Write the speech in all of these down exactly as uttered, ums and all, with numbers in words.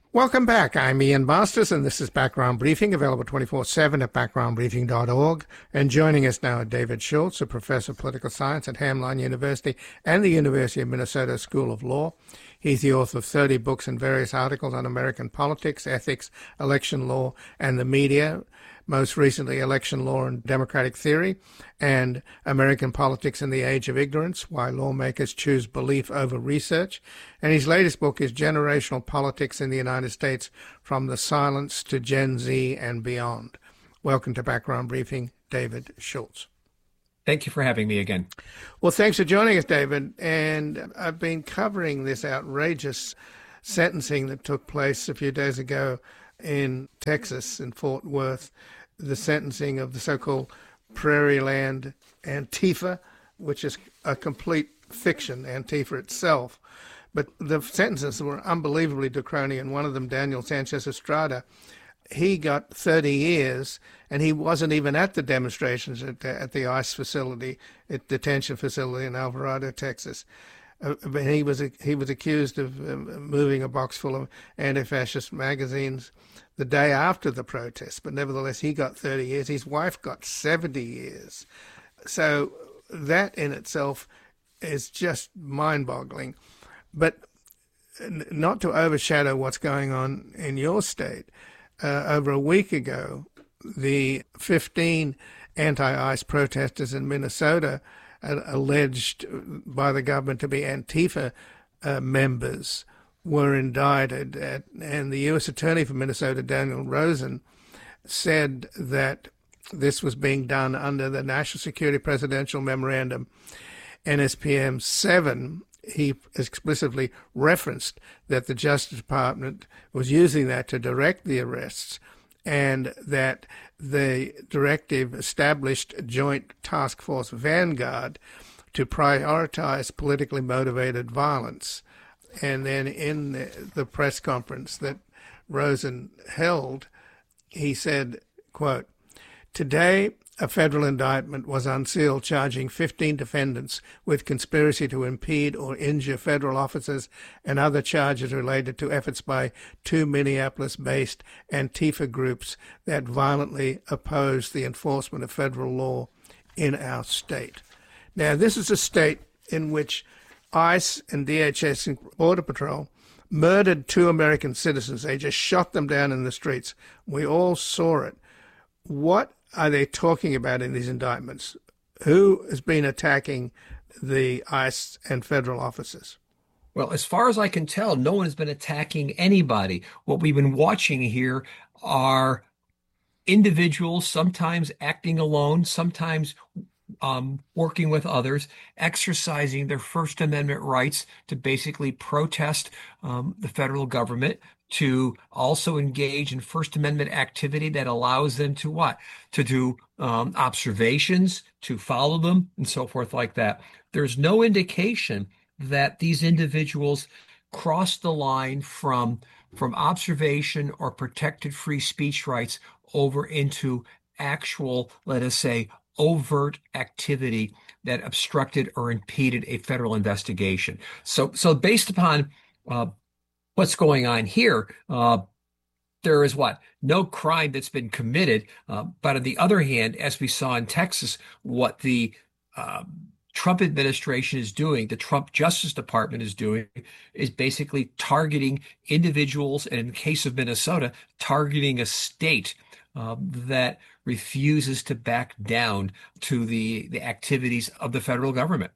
Welcome back. I'm Ian Masters, and this is Background Briefing, available twenty-four seven at background briefing dot org. And joining us now, David Schultz, a professor of political science at Hamline University and the University of Minnesota School of Law. He's the author of thirty books and various articles on American politics, ethics, election law, and the media. Most recently, Election Law and Democratic Theory, and American Politics in the Age of Ignorance, Why Lawmakers Choose Belief Over Research. And his latest book is Generational Politics in the United States, From the Silence to Gen Z and Beyond. Welcome to Background Briefing, David Schultz. Thank you for having me again. Well, thanks for joining us, David. And I've been covering this outrageous sentencing that took place a few days ago in Texas, in Fort Worth, the sentencing of the so-called Prairie Land Antifa, which is a complete fiction, Antifa itself. But the sentences were unbelievably draconian. One of them, Daniel Sanchez Estrada, he got thirty years, and he wasn't even at the demonstrations at the, at the ICE facility, at detention facility in Alvarado, Texas. Uh, but he was he was accused of uh, moving a box full of anti-fascist magazines the day after the protest. But nevertheless, he got thirty years. His wife got seventy years. So that in itself is just mind-boggling. But not to overshadow what's going on in your state, uh, over a week ago, the fifteen anti-ICE protesters in Minnesota, uh, alleged by the government to be Antifa uh, members, were indicted. At, and the U S Attorney for Minnesota, Daniel Rosen, said that this was being done under the National Security Presidential Memorandum, N S P M seven. He explicitly referenced that the Justice Department was using that to direct the arrests, and that the directive established Joint Task Force Vanguard to prioritize politically motivated violence. And then in the, the press conference that Rosen held, he said, quote, "Today, a federal indictment was unsealed charging fifteen defendants with conspiracy to impede or injure federal officers and other charges related to efforts by two Minneapolis-based Antifa groups that violently opposed the enforcement of federal law in our state." Now, this is a state in which ICE and D H S and Border Patrol murdered two American citizens. They just shot them down in the streets. We all saw it. What are they talking about in these indictments? Who has been attacking the ICE and federal officers? Well, as far as I can tell, no one has been attacking anybody. What we've been watching here are individuals, sometimes acting alone, sometimes um, working with others, exercising their First Amendment rights to basically protest um, the federal government, to also engage in First Amendment activity that allows them to what? To do um, observations, to follow them, and so forth like that. There's no indication that these individuals crossed the line from, from observation or protected free speech rights over into actual, let us say, overt activity that obstructed or impeded a federal investigation. So, so based upon uh, what's going on here, uh, there is what? No crime that's been committed. Uh, but on the other hand, as we saw in Texas, what the uh, Trump administration is doing, the Trump Justice Department is doing, is basically targeting individuals, and in the case of Minnesota, targeting a state uh, that refuses to back down to the, the activities of the federal government.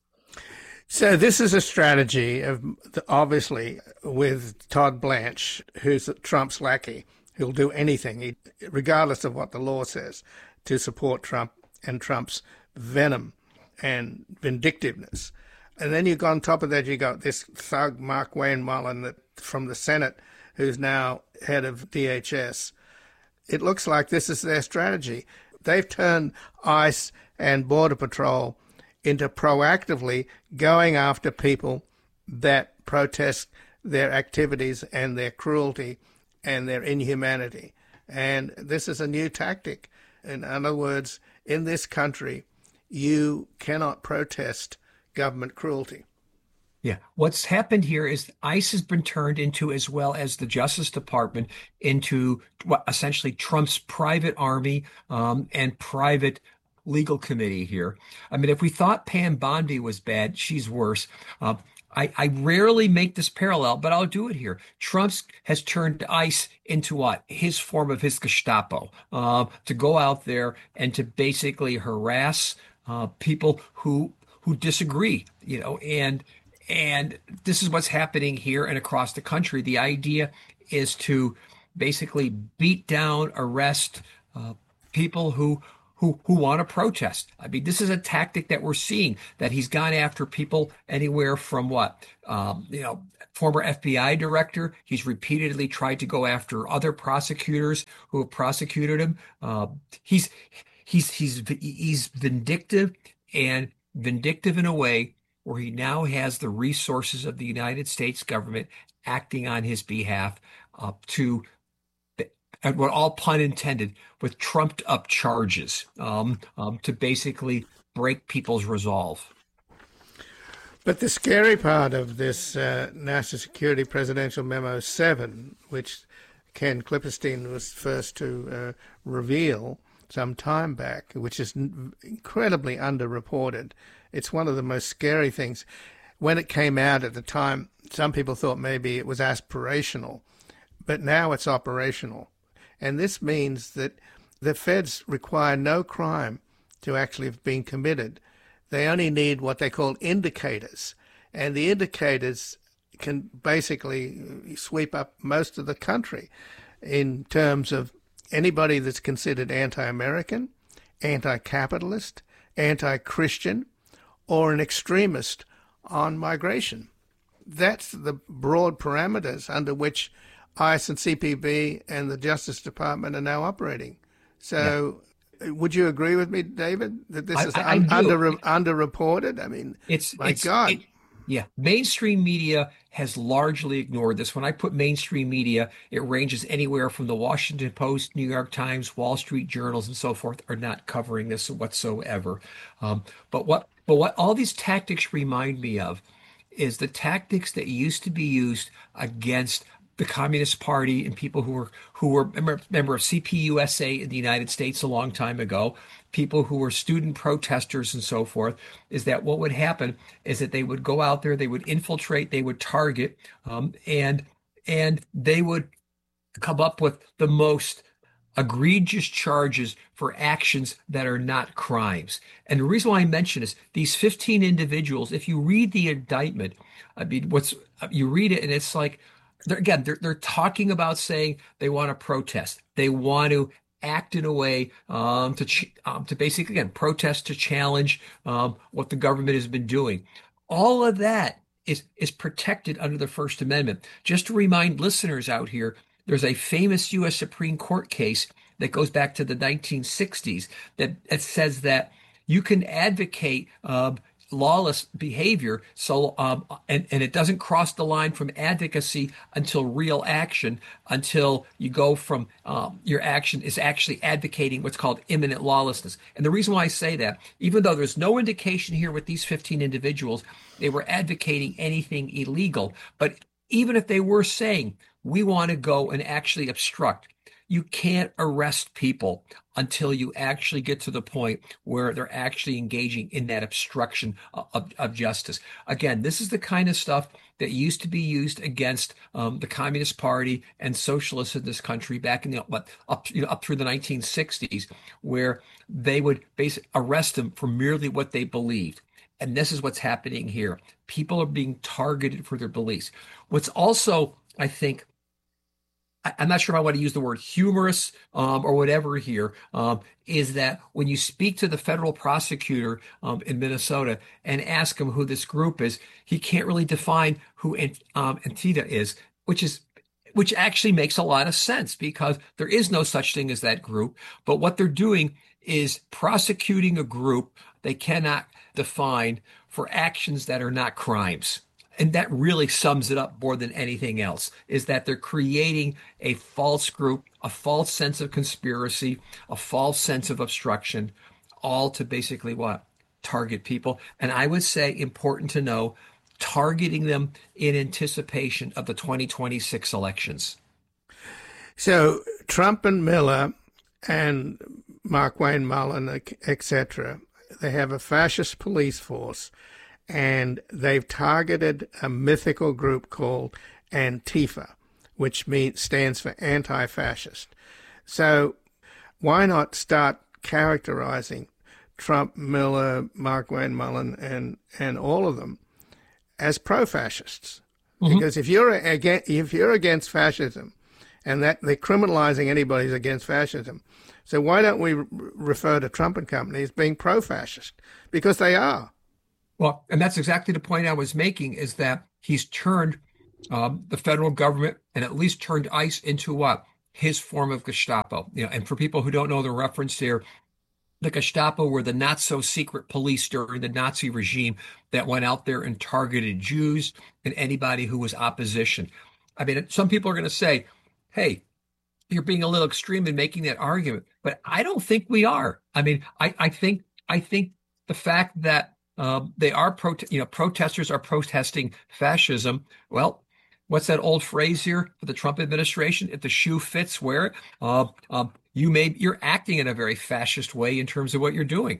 So this is a strategy of, obviously, with Todd Blanche, who's Trump's lackey, who'll do anything, regardless of what the law says, to support Trump and Trump's venom and vindictiveness. And then you go on top of that, you got this thug, Mark Wayne Mullen, that, from the Senate, who's now head of D H S. It looks like this is their strategy. They've turned ICE and Border Patrol into proactively going after people that protest their activities and their cruelty and their inhumanity. And this is a new tactic. In other words, in this country, you cannot protest government cruelty. Yeah. What's happened here is ICE has been turned into, as well as the Justice Department, into what essentially Trump's private army um, and private legal committee here. I mean, if we thought Pam Bondi was bad, she's worse. Uh, I, I rarely make this parallel, but I'll do it here. Trump's has turned ICE into what? His form of his Gestapo, uh, to go out there and to basically harass uh, people who who disagree, you know, and and this is what's happening here and across the country. The idea is to basically beat down, arrest uh, people who who who want to protest. I mean, this is a tactic that we're seeing, that he's gone after people anywhere from what, um, you know, former F B I director. He's repeatedly tried to go after other prosecutors who have prosecuted him. Uh, he's he's he's he's vindictive and vindictive in a way where he now has the resources of the United States government acting on his behalf uh, to, and what all pun intended, with trumped up charges um, um, to basically break people's resolve. But the scary part of this uh, National Security Presidential Memo seven, which Ken Klippenstein was first to uh, reveal some time back, which is incredibly underreported. It's one of the most scary things. When it came out at the time, some people thought maybe it was aspirational, but now it's operational. And this means that the feds require no crime to actually have been committed. They only need what they call indicators. And the indicators can basically sweep up most of the country in terms of anybody that's considered anti-American, anti-capitalist, anti-Christian, or an extremist on migration. That's the broad parameters under which ICE and C P B and the Justice Department are now operating. So yeah. Would you agree with me, David, that this is I, I un- under, underreported? I mean, it's, my it's, God. It, yeah, mainstream media has largely ignored this. When I put mainstream media, it ranges anywhere from the Washington Post, New York Times, Wall Street journals, and so forth are not covering this whatsoever. Um, but what but what all these tactics remind me of is the tactics that used to be used against the Communist Party and people who were who were member, member of C P U S A in the United States a long time ago, people who were student protesters and so forth, is that what would happen is that they would go out there, they would infiltrate, they would target, um, and and they would come up with the most egregious charges for actions that are not crimes. And the reason why I mention is these fifteen individuals, if you read the indictment, I mean, what's you read it and it's like, They're, again, they're, they're talking about saying they want to protest. They want to act in a way um, to ch- um, to basically, again, protest to challenge um, what the government has been doing. All of that is is protected under the First Amendment. Just to remind listeners out here, there's a famous U S Supreme Court case that goes back to the nineteen sixties that, that says that you can advocate uh, lawless behavior, so um, and and it doesn't cross the line from advocacy until real action, until you go from um, your action is actually advocating what's called imminent lawlessness. And the reason why I say that, even though there's no indication here with these fifteen individuals they were advocating anything illegal, but even if they were saying we want to go and actually obstruct, you can't arrest people until you actually get to the point where they're actually engaging in that obstruction of, of justice. Again, this is the kind of stuff that used to be used against um, the Communist Party and socialists in this country back in the what, up you know up through the nineteen sixties, where they would basically arrest them for merely what they believed. And this is what's happening here. People are being targeted for their beliefs. What's also, I think, I'm not sure if I want to use the word humorous um, or whatever here, um, is that when you speak to the federal prosecutor um, in Minnesota and ask him who this group is, he can't really define who um, Antifa is, which is which actually makes a lot of sense because there is no such thing as that group. But what they're doing is prosecuting a group they cannot define for actions that are not crimes. And that really sums it up more than anything else, is that they're creating a false group, a false sense of conspiracy, a false sense of obstruction, all to basically what? Target people. And I would say, important to know, targeting them in anticipation of the twenty twenty-six elections. So Trump and Miller and Markwayne Mullin, et cetera, they have a fascist police force, and they've targeted a mythical group called Antifa, which means stands for anti-fascist. So why not start characterizing Trump, Miller, Markwayne Mullin, and and all of them as pro-fascists? Mm-hmm. Because if you're against, if you're against fascism, and that they're criminalizing anybody who's against fascism, so why don't we re- refer to Trump and company as being pro-fascist? Because they are. Well, and that's exactly the point I was making, is that he's turned um, the federal government, and at least turned ICE into what? His form of Gestapo. You know, and for people who don't know the reference here, the Gestapo were the not-so-secret police during the Nazi regime that went out there and targeted Jews and anybody who was opposition. I mean, some people are going to say, hey, you're being a little extreme in making that argument, but I don't think we are. I mean, I, I think I think the fact that um, they are, pro- you know, protesters are protesting fascism. Well, what's that old phrase here for the Trump administration? If the shoe fits, wear it. Uh, um, you may you're acting in a very fascist way in terms of what you're doing.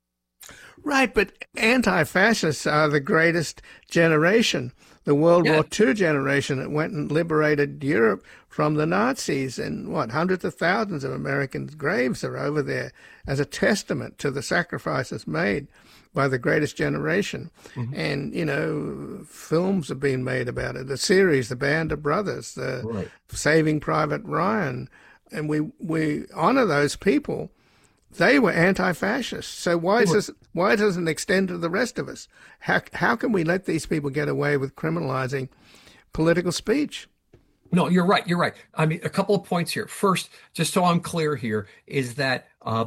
Right, but anti-fascists are the greatest generation, the World yeah. War Two generation that went and liberated Europe from the Nazis. And what, hundreds of thousands of Americans' graves are over there as a testament to the sacrifices made by the greatest generation. Mm-hmm. And, you know, films have been made about it. The series, The Band of Brothers, the right. Saving Private Ryan. And we, we honor those people. They were anti-fascists. So why does why doesn't it extend to the rest of us? How how can we let these people get away with criminalizing political speech? No, you're right. You're right. I mean, a couple of points here. First, just so I'm clear here, is that uh,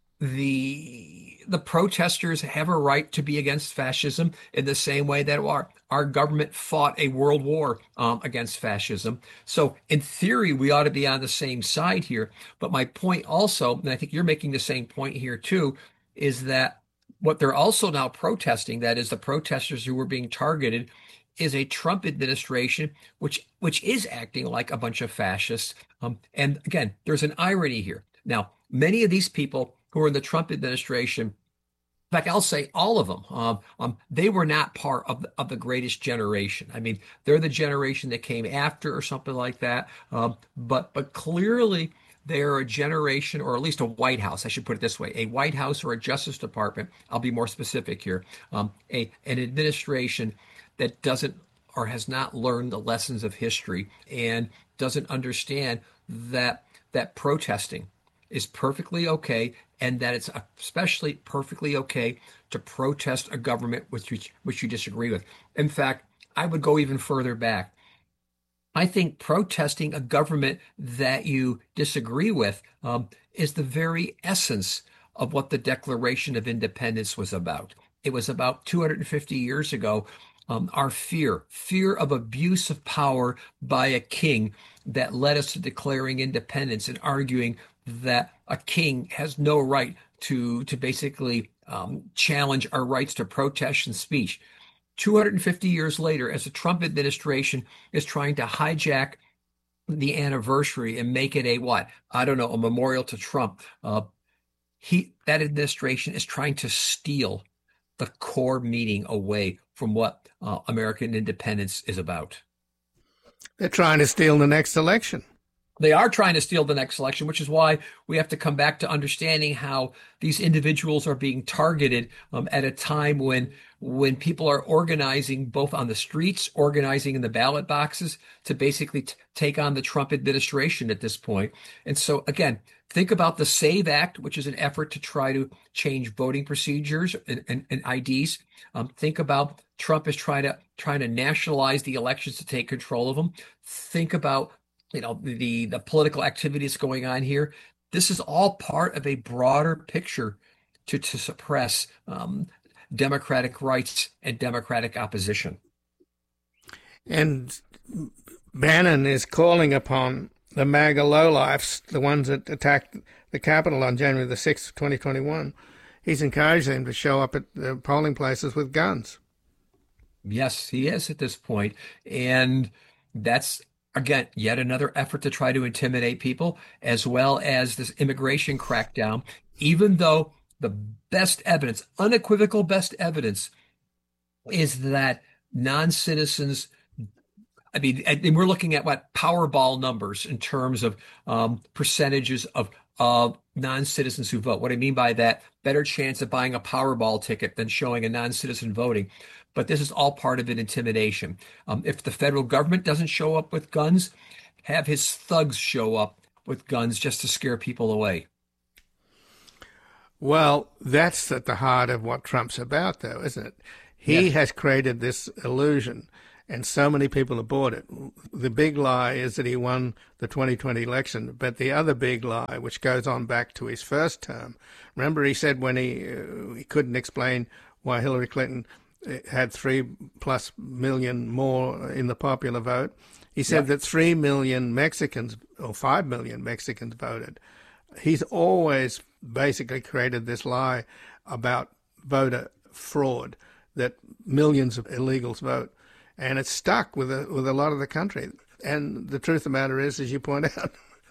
the the protesters have a right to be against fascism in the same way that our our government fought a world war um, against fascism. So in theory, we ought to be on the same side here. But my point also, and I think you're making the same point here too, is that what they're also now protesting, that is the protesters who were being targeted, is a Trump administration, which which is acting like a bunch of fascists. Um, and again, there's an irony here. Now, many of these people who are in the Trump administration, in fact, I'll say all of them, um, um, they were not part of the, of the greatest generation. I mean, they're the generation that came after or something like that. Um, but but clearly, they're a generation, or at least a White House, I should put it this way, a White House or a Justice Department, I'll be more specific here, um, a an administration that doesn't or has not learned the lessons of history and doesn't understand that that protesting is perfectly okay, and that it's especially perfectly okay to protest a government which you, which you disagree with. In fact, I would go even further back. I think protesting a government that you disagree with um, is the very essence of what the Declaration of Independence was about. It was about two hundred fifty years ago, um, our fear, fear of abuse of power by a king that led us to declaring independence and arguing that a king has no right to, to basically um, challenge our rights to protest and speech. two hundred fifty years later, as the Trump administration is trying to hijack the anniversary and make it a what? I don't know, a memorial to Trump. Uh, he that administration is trying to steal the core meaning away from what uh, American independence is about. They're trying to steal the next election. They are trying to steal the next election, which is why we have to come back to understanding how these individuals are being targeted um, at a time when when people are organizing both on the streets, organizing in the ballot boxes to basically t- take on the Trump administration at this point. And so, again, think about the SAVE Act, which is an effort to try to change voting procedures and, and, and I Ds. Um, think about Trump is trying to trying to nationalize the elections to take control of them. Think about you know, the, the political activities going on here. This is all part of a broader picture to, to suppress um, democratic rights and democratic opposition. And Bannon is calling upon the MAGA lowlifes, the ones that attacked the Capitol on January the sixth, twenty twenty-one. He's encouraged them to show up at the polling places with guns. Yes, he is at this point. And that's, again, yet another effort to try to intimidate people, as well as this immigration crackdown, even though the best evidence, unequivocal best evidence, is that non-citizens, I mean, and we're looking at what Powerball numbers in terms of um, percentages of of non-citizens who vote. What I mean by that, better chance of buying a Powerball ticket than showing a non-citizen voting. But this is all part of an intimidation. Um, if the federal government doesn't show up with guns, have his thugs show up with guns just to scare people away. Well, that's at the heart of what Trump's about, though, isn't it? He Yes. has created this illusion, and so many people have bought it. The big lie is that he won the twenty twenty election, but the other big lie, which goes on back to his first term, remember he said when he uh, he couldn't explain why Hillary Clinton had three plus million more in the popular vote, he said Yep. that three million Mexicans or five million Mexicans voted. He's always basically created this lie about voter fraud, that millions of illegals vote, and it's stuck with a, with a lot of the country. And the truth of the matter is, as you point out,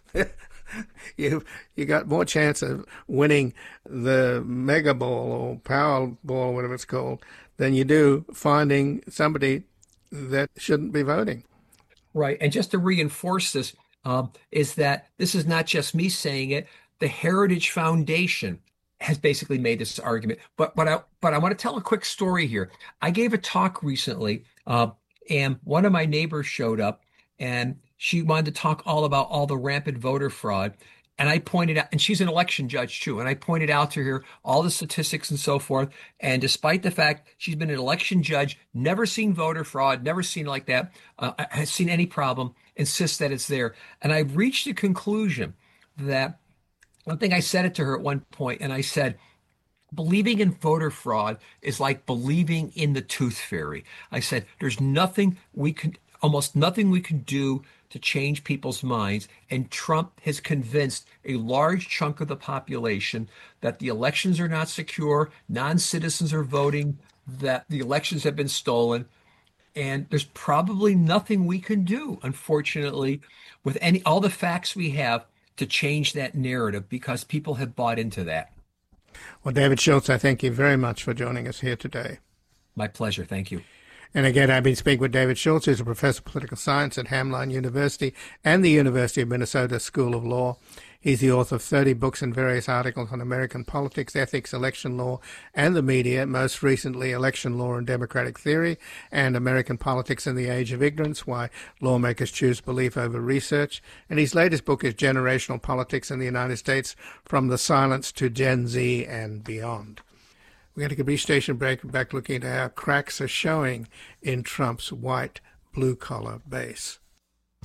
you you got more chance of winning the Mega Ball or Powerball, whatever it's called, than you do finding somebody that shouldn't be voting. Right. And just to reinforce this, um, is that this is not just me saying it. The Heritage Foundation has basically made this argument. But but I but I want to tell a quick story here. I gave a talk recently, uh, and one of my neighbors showed up, and she wanted to talk all about all the rampant voter fraud. And I pointed out, and she's an election judge too, and I pointed out to her all the statistics and so forth. And despite the fact she's been an election judge, never seen voter fraud, never seen like that, uh, has seen any problem, insists that it's there. And I reached the conclusion that one thing I said it to her at one point, and I said, believing in voter fraud is like believing in the tooth fairy. I said, there's nothing we can, almost nothing we can do to change people's minds. And Trump has convinced a large chunk of the population that the elections are not secure, non-citizens are voting, that the elections have been stolen. And there's probably nothing we can do, unfortunately, with any all the facts we have to change that narrative because people have bought into that. Well, David Schultz, I thank you very much for joining us here today. My pleasure. Thank you. And again, I've been speaking with David Schultz, who's a professor of political science at Hamline University and the University of Minnesota School of Law. He's the author of thirty books and various articles on American politics, ethics, election law, and the media, most recently Election Law and Democratic Theory, and American Politics in the Age of Ignorance, Why Lawmakers Choose Belief Over Research. And his latest book is Generational Politics in the United States, From the Silence to Gen Z and Beyond. We're going to take a brief station break, back looking at how cracks are showing in Trump's white blue-collar base.